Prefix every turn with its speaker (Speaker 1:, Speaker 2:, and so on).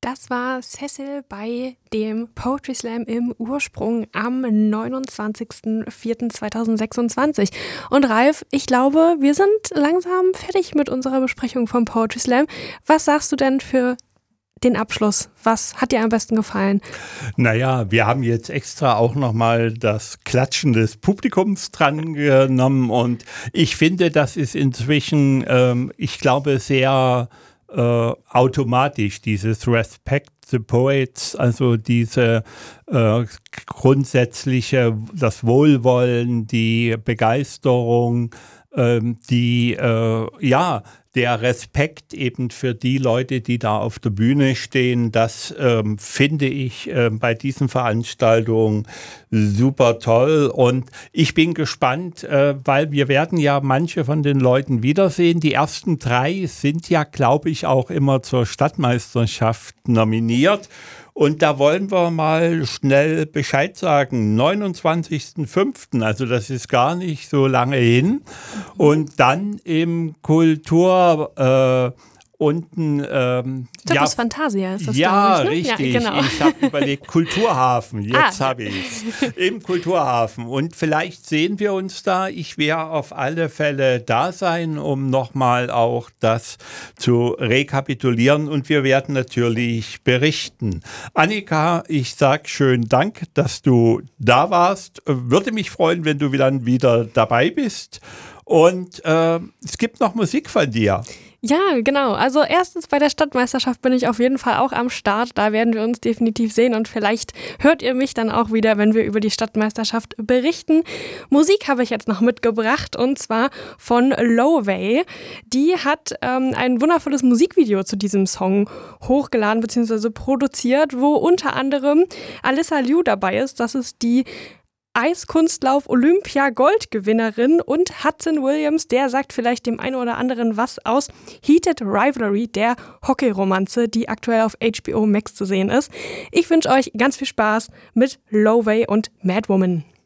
Speaker 1: Das war Cecil bei dem Poetry Slam im Ursprung am 29.04.2026. Und Ralf, ich glaube, wir sind langsam fertig mit unserer Besprechung vom Poetry Slam. Was sagst du denn für den Abschluss? Was hat dir am besten gefallen?
Speaker 2: Naja, wir haben jetzt extra auch nochmal das Klatschen des Publikums dran genommen und ich finde, das ist inzwischen, ich glaube, sehr automatisch, dieses Respect the Poets, also diese grundsätzliche, das Wohlwollen, die Begeisterung, der Respekt eben für die Leute, die da auf der Bühne stehen, das finde ich bei diesen Veranstaltungen super toll. Und ich bin gespannt, weil wir werden ja manche von den Leuten wiedersehen. Die ersten 3 sind ja, glaube ich, auch immer zur Stadtmeisterschaft nominiert. Und da wollen wir mal schnell Bescheid sagen, 29.05., also das ist gar nicht so lange hin. Und dann im unten
Speaker 1: Circus Fantasia ist das,
Speaker 2: ja,
Speaker 1: glaube ich, ne?
Speaker 2: richtig.
Speaker 1: Ja, genau.
Speaker 2: Ich habe überlegt, Kulturhafen, jetzt habe ich es. Im Kulturhafen. Und vielleicht sehen wir uns da. Ich werde auf alle Fälle da sein, um nochmal auch das zu rekapitulieren. Und wir werden natürlich berichten. Annika, ich sage schönen Dank, dass du da warst. Würde mich freuen, wenn du dann wieder dabei bist. Und es gibt noch Musik von dir.
Speaker 1: Ja, genau. Also erstens bei der Stadtmeisterschaft bin ich auf jeden Fall auch am Start. Da werden wir uns definitiv sehen und vielleicht hört ihr mich dann auch wieder, wenn wir über die Stadtmeisterschaft berichten. Musik habe ich jetzt noch mitgebracht und zwar von Loway. Die hat ein wundervolles Musikvideo zu diesem Song hochgeladen bzw. produziert, wo unter anderem Alyssa Liu dabei ist. Das ist die Eiskunstlauf Olympia-Goldgewinnerin und Hudson Williams, der sagt vielleicht dem einen oder anderen was aus Heated Rivalry, der Hockey-Romanze, die aktuell auf HBO Max zu sehen ist. Ich wünsche euch ganz viel Spaß mit Loway und Mad Woman.